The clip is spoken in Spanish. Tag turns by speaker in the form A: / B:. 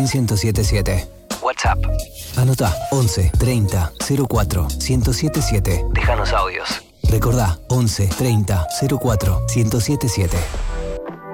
A: 1077. WhatsApp. Anotá 11 30 04 1077. Déjanos audios. Recordá 11 30 04 1077.